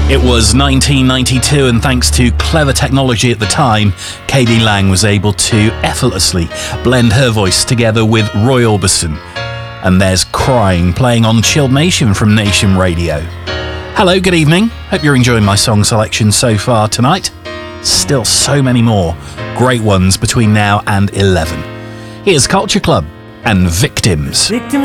It was 1992, and thanks to clever technology at the time, k.d. lang was able to effortlessly blend her voice together with Roy Orbison. And there's Crying, playing on Chilled Nation from Nation Radio. Hello, good evening. Hope you're enjoying my song selection so far tonight. Still so many more great ones between now and 11. Here's Culture Club and Victims. Victims